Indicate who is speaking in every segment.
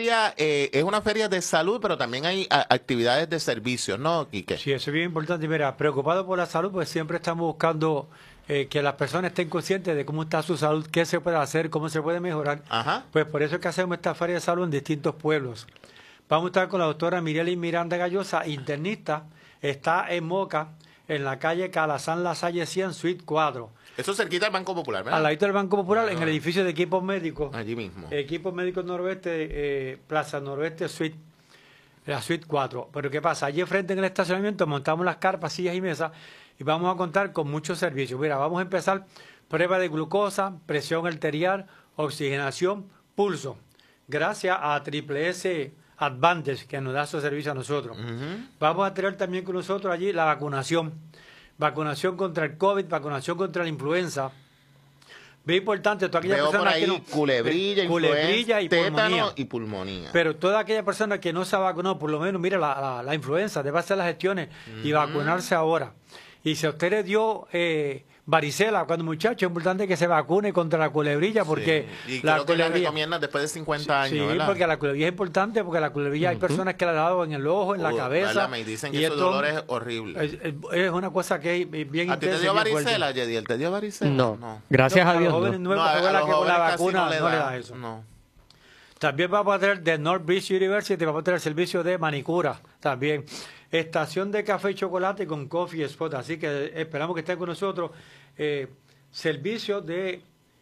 Speaker 1: es una feria de salud, pero también hay actividades de servicios, ¿no, Quique?
Speaker 2: Sí, eso es bien importante. Mira, preocupado por la salud, pues siempre estamos buscando que las personas estén conscientes de cómo está su salud, qué se puede hacer, cómo se puede mejorar.
Speaker 1: Ajá.
Speaker 2: Pues por eso es que hacemos esta feria de salud en distintos pueblos. Vamos a estar con la doctora Mirelis Miranda Gallosa, internista. Está en Moca, en la calle Calazán Lasalle 100, suite 4.
Speaker 1: Eso cerquita del Banco Popular, ¿verdad?
Speaker 2: Al ladito del Banco Popular, en el edificio de equipos médicos.
Speaker 1: Allí mismo.
Speaker 2: Equipos médicos Noroeste, Plaza Noroeste, suite, la suite 4. Pero ¿qué pasa? Allí frente en el estacionamiento montamos las carpas, sillas y mesas y vamos a contar con muchos servicios. Mira, vamos a empezar prueba de glucosa, presión arterial, oxigenación, pulso. Gracias a Triple S Advantage, que nos da su servicio a nosotros. Vamos a tener también con nosotros allí la vacunación. Vacunación contra el COVID, vacunación contra la influenza. Bien importante, toda aquella persona
Speaker 1: por ahí,
Speaker 2: que no,
Speaker 1: culebrilla y
Speaker 2: tétano
Speaker 1: y pulmonía.
Speaker 2: Pero toda aquella persona que no se ha vacunado, por lo menos, mira, la influenza, debe hacer las gestiones y vacunarse ahora. Y si a usted le dio varicela cuando muchacho, es importante que se vacune contra la culebrilla, porque
Speaker 1: sí. Y
Speaker 2: la
Speaker 1: creo que
Speaker 2: culebrilla
Speaker 1: la recomiendan después de 50 años,
Speaker 2: sí,
Speaker 1: ¿verdad?
Speaker 2: porque la culebrilla es importante, porque la culebrilla hay personas que la han dado en el ojo, en la cabeza.
Speaker 1: Me dicen que
Speaker 2: y
Speaker 1: ese
Speaker 2: esto
Speaker 1: dolor es horrible.
Speaker 2: es una cosa que es bien
Speaker 1: ¿A ti te dio varicela, Yediel? ¿Te dio varicela?
Speaker 3: No. Gracias a Dios.
Speaker 2: A los jóvenes nuevos,
Speaker 1: a los
Speaker 2: que con la
Speaker 1: jóvenes casi
Speaker 2: vacuna no le da eso.
Speaker 1: No.
Speaker 2: También vamos a tener de North Beach University, vamos a tener servicio de manicura también. Estación de café y chocolate con Coffee Spot, así que esperamos que estén con nosotros. Servicio del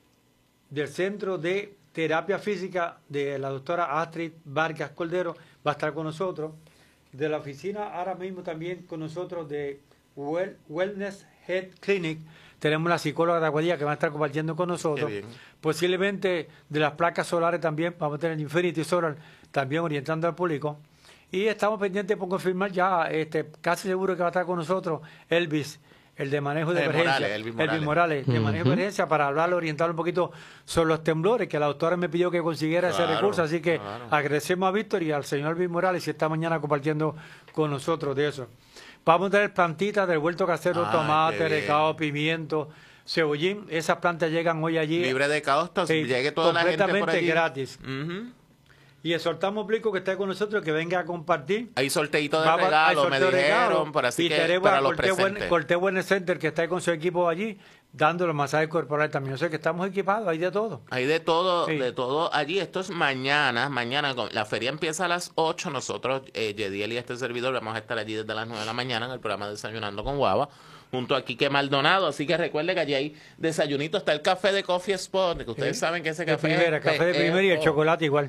Speaker 2: Centro de Terapia Física de la doctora Astrid Vargas Cordero va a estar con nosotros. De la oficina ahora mismo también con nosotros de Wellness Head Clinic tenemos la psicóloga de Aguadilla que va a estar compartiendo con nosotros. Posiblemente de las placas solares también vamos a tener Infinity Solar también orientando al público. Y estamos pendientes por confirmar ya, casi seguro que va a estar con nosotros Elvis, el de manejo de emergencia. Elvis Morales, de manejo de emergencia, para hablarle, orientarle un poquito sobre los temblores, que la doctora me pidió que consiguiera ese recurso. Así que agradecemos a Víctor y al señor Elvis Morales y esta mañana compartiendo con nosotros de eso. Vamos a tener plantitas del huerto casero, tomate, recado, pimiento, cebollín. Esas plantas llegan hoy allí.
Speaker 1: Libre de costos, llegue toda la gente por allí.
Speaker 2: Gratis. Y exhortamos público que esté con nosotros, que venga a compartir.
Speaker 1: Hay sorteito de regalo, me dijeron, por así que para los presentes.
Speaker 2: Cortés Wellness Center, que está con su equipo allí, dando los masajes corporales también. O sea que estamos equipados, hay de todo.
Speaker 1: Hay de todo, de todo allí. Esto es mañana, la feria empieza a las 8. Nosotros, Yediel y este servidor, vamos a estar allí desde las 9 de la mañana en el programa Desayunando con Guava, junto a Quique Maldonado, así que recuerde que allí hay desayunito, está el café de Coffee Spot, que ustedes saben que ese café
Speaker 2: café de primera y el chocolate igual.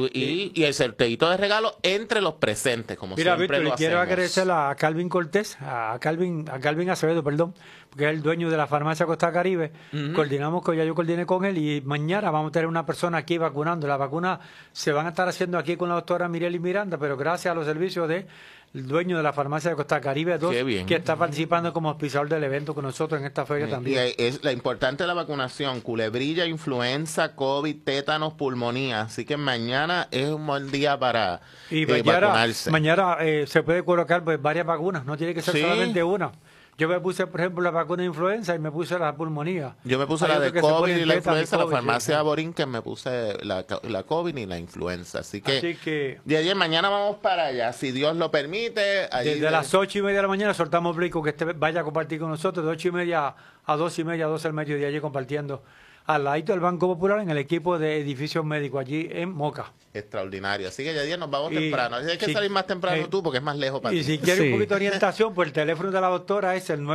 Speaker 1: Y el sorteito de regalo entre los presentes, como
Speaker 2: mira,
Speaker 1: siempre
Speaker 2: Víctor,
Speaker 1: lo
Speaker 2: quiero
Speaker 1: hacemos.
Speaker 2: agradecer a Calvin Cortés, a Calvin Acevedo, perdón, porque es el dueño de la farmacia Costa Caribe. Coordinamos ya yo coordiné con él y mañana vamos a tener una persona aquí vacunando. Las vacunas se van a estar haciendo aquí con la doctora Mirelis Miranda, pero gracias a los servicios de el dueño de la farmacia de Costa Caribe 2, que está participando como auspiciador del evento con nosotros en esta feria también.
Speaker 1: Y es la importante de la vacunación: culebrilla, influenza, COVID, tétanos, pulmonía. Así que mañana es un buen día para vacunarse.
Speaker 2: Mañana se puede colocar varias vacunas, no tiene que ser solamente una. Yo me puse, por ejemplo, la vacuna de influenza y me puse la pulmonía.
Speaker 1: Yo me puse la de COVID y la influenza, la farmacia Borín, que me puse la COVID y la influenza. Así que de ayer mañana vamos para allá, si Dios lo permite.
Speaker 2: Desde las 8:30 de la mañana soltamos Blico, que vaya a compartir con nosotros, de 8:30 a 2:30, 12 del mediodía, allí compartiendo. Al ladito del Banco Popular, en el equipo de edificios médicos, allí en Moca.
Speaker 1: Extraordinario. Así que ya nos vamos temprano. Así que hay que salir más temprano tú, porque es más lejos para ti.
Speaker 2: Y si quieres un poquito de orientación, pues el teléfono de la doctora es el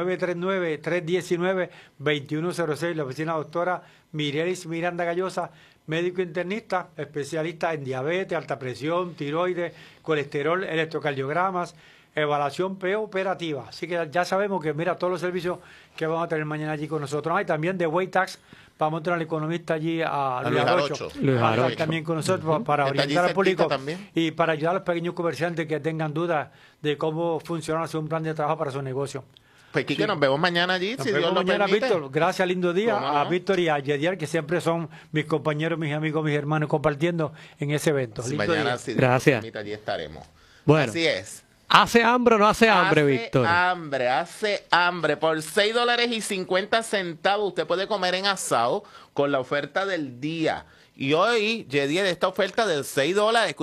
Speaker 2: 939-319-2106. La oficina doctora Mirelis Miranda Gallosa, médico internista, especialista en diabetes, alta presión, tiroides, colesterol, electrocardiogramas, evaluación preoperativa. Así que ya sabemos que, mira, todos los servicios que vamos a tener mañana allí con nosotros. Hay también de Waytax. Vamos a tener al economista allí, a Luis Arocho. También con nosotros para orientar al público y para ayudar a los pequeños comerciantes que tengan dudas de cómo funciona un plan de trabajo para su negocio.
Speaker 1: Pues Quique, nos vemos mañana allí, si Dios lo permite.
Speaker 2: Víctor, gracias, lindo día a Víctor y a Yediel, que siempre son mis compañeros, mis amigos, mis hermanos, compartiendo en ese evento.
Speaker 1: Mañana, si
Speaker 3: Dios lo permite,
Speaker 1: allí estaremos.
Speaker 3: Bueno.
Speaker 1: Así es.
Speaker 3: ¿Hace hambre o no hace hambre, Víctor?
Speaker 1: Hace hambre. Por $6.50 usted puede comer en asado con la oferta del día. Y hoy, Yediel, esta oferta del $6,